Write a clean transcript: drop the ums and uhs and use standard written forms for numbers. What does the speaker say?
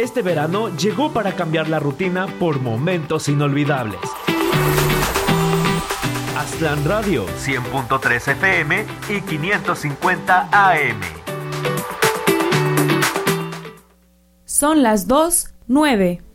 Este verano llegó para cambiar la rutina por momentos inolvidables. Aztlán Radio, 100.3 FM y 550 AM. Son las 2:09.